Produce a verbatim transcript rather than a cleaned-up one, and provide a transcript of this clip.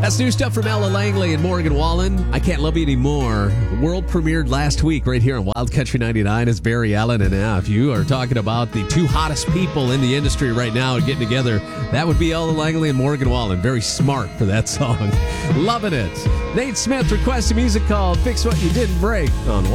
That's new stuff from Ella Langley and Morgan Wallen. I Can't Love You Anymore. World premiered last week right here on Wild Country ninety-nine as Barry Allen. And now, if you are talking about the two hottest people in the industry right now getting together, that would be Ella Langley and Morgan Wallen. Very smart for that song. Loving it. Nate Smith requested music called Fix What You Didn't Break on